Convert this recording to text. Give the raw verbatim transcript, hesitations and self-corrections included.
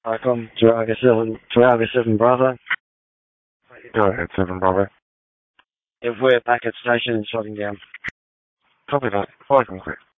Welcome to August seven, to August seven Bravo. Go ahead, seven Bravo. If we're back at station, it's shutting down. Copy that. Welcome, clear.